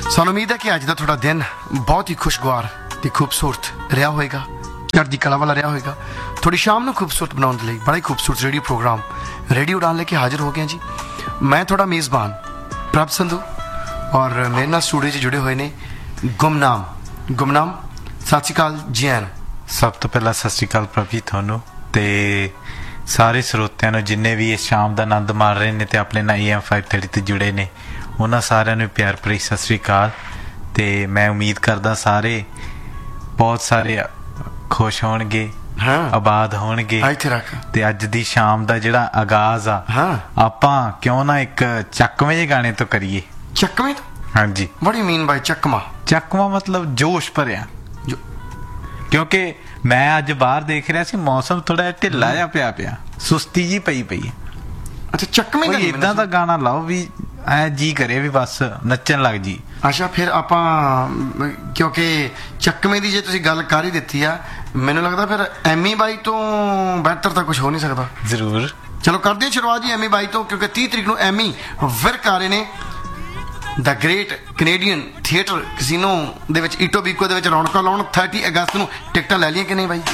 ਸਾਨੂੰ ਉਮੀਦ ਹੈ ਕਿ ਅੱਜ ਦਾ ਤੁਹਾਡਾ ਦਿਨ ਬਹੁਤ ਹੀ ਖੁਸ਼ਗਵਾਰ ਤੇ ਖੂਬਸੂਰਤ ਰਿਹਾ ਹੋਵੇਗਾ, ਚੜ੍ਹਦੀ ਕਲਾ ਵਾਲਾ ਰਿਹਾ ਹੋਵੇਗਾ। ਥੋੜੀ ਸ਼ਾਮ ਨੂੰ ਖੂਬਸੂਰਤ ਬਣਾਉਣ ਦੇ ਲਈ ਬੜਾ ਹੀ ਖੂਬਸੂਰਤ ਰੇਡੀਓ ਪ੍ਰੋਗਰਾਮ ਰੇਡੀਓ ਉਡਾਨ ਲੈ ਕੇ ਹਾਜ਼ਰ ਹੋ ਗਏ ਜੀ। ਮੈਂ ਤੁਹਾਡਾ ਮੇਜ਼ਬਾਨ ਪ੍ਰਭ ਸੰਧੂ ਔਰ ਮੇਰੇ ਨਾਲ ਸਟੂਡੀਓ 'ਚ ਜੁੜੇ ਹੋਏ ਨੇ ਗੁਮਨਾਮ। ਸਤਿ ਸ਼੍ਰੀ ਅਕਾਲ ਜੀ ਆਇਆਂ ਨੂੰ। ਸਭ ਤੋਂ ਪਹਿਲਾਂ ਸਤਿ ਸ਼੍ਰੀ ਅਕਾਲ ਪ੍ਰਭ ਜੀ ਤੁਹਾਨੂੰ ਤੇ ਸਾਰੇ ਸਰੋਤਿਆਂ ਨੂੰ, ਜਿੰਨੇ ਵੀ ਇਸ ਸ਼ਾਮ ਦਾ ਆਨੰਦ ਮਾਣ ਰਹੇ ਨੇ ਤੇ ਆਪਣੇ ਨਾਲ AM 530 ਤੇ ਜੁੜੇ ਨੇ, ਉਹਨਾਂ ਸਾਰਿਆਂ ਨੂੰ ਪਿਆਰ ਭਰੀ ਸਤਿ ਸ਼੍ਰੀ ਅਕਾਲ। ਤੇ ਮੈਂ ਉਮੀਦ ਕਰਦਾ ਸਾਰੇ ਬਹੁਤ ਸਾਰੇ ਖੁਸ਼ ਹੋਣਗੇ, ਆਬਾਦ ਹੋਣਗੇ। ਤੇ ਅੱਜ ਦੀ ਸ਼ਾਮ ਦਾ ਜਿਹੜਾ ਆਗਾਜ਼ ਆ, ਆਪਾਂ ਕਿਉਂ ਨਾ ਇੱਕ ਚੱਕਵੇਂ ਜਿਹੇ ਗਾਣੇ ਤੋਂ ਕਰੀਏ। ਚੱਕਵੇਂ ਤੋਂ? ਹਾਂਜੀ। ਬੜੀ ਮੀਨ ਬਾਈ ਚੱਕਵਾ ਮਤਲਬ ਜੋਸ਼ ਭਰਿਆ, ਕਿਉਂਕਿ ਮੈਂ ਅੱਜ ਬਾਹਰ ਦੇਖ ਰਿਹਾ ਸੀ, ਮੌਸਮ ਥੋੜਾ ਜਿਹਾ ਢਿੱਲਾ ਜਿਹਾ ਪਿਆ, ਸੁਸਤੀ ਜੀ ਪਈ ਹੈ। ਅੱਛਾ, ਚੱਕਵੇਂ ਦਾ ਇਦਾਂ ਦਾ ਗਾਣਾ ਲਾਓ ਵੀ ਐ ਜੀ ਕਰੇ ਵੀ ਬਸ ਨੱਚਣ ਲੱਗ ਜੀ। ਅੱਛਾ, ਫਿਰ ਆਪਾਂ ਕਿਉਂਕਿ ਚੱਕਵੇਂ ਦੀ ਜੇ ਤੁਸੀਂ ਗੱਲ ਕਰ ਹੀ ਦਿੱਤੀ ਆ, ਮੈਨੂੰ ਲੱਗਦਾ ਫਿਰ ਐਮੀ ਬਾਈ ਤੋਂ ਬਿਹਤਰ ਤਾਂ ਕੁਝ ਹੋ ਨਹੀਂ ਸਕਦਾ। ਜ਼ਰੂਰ, ਚਲੋ ਕਰਦੇ ਹਾਂ ਸ਼ੁਰੂਆਤ ਜੀ ਐਮੀ ਬਾਈ ਤੋਂ, ਕਿਉਂਕਿ 30 ਤਰੀਕ ਨੂੰ ਐਮੀ ਵਿਰਕ ਆ ਰਹੇ ਨੇ। ਦਾ ਗ੍ਰੇਟ ਕੈਨੇਡੀਅਨ ਥੀਏਟਰ ਕੈਸੀਨੋ ਦੇ ਵਿੱਚ ਈਟੋਬੀਕੋ ਦੇ ਵਿੱਚ ਰੌਣਕਾਂ ਲਾਉਣ। 30 ਅਗਸਤ ਨੂੰ ਟਿਕਟਾਂ ਲੈ ਲਈਆਂ ਕਿ ਨਹੀਂ ਬਾਈ?